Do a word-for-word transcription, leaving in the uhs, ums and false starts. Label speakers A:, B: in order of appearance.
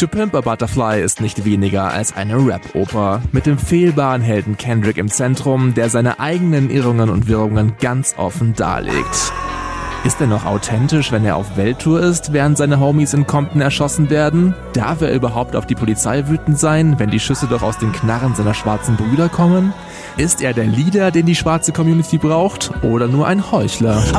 A: To Pimp a Butterfly ist nicht weniger als eine Rap-Oper, mit dem fehlbaren Helden Kendrick im Zentrum, der seine eigenen Irrungen und Wirrungen ganz offen darlegt. Ist er noch authentisch, wenn er auf Welttour ist, während seine Homies in Compton erschossen werden? Darf er überhaupt auf die Polizei wütend sein, wenn die Schüsse doch aus den Knarren seiner schwarzen Brüder kommen? Ist er der Leader, den die schwarze Community braucht, oder nur ein Heuchler?
B: I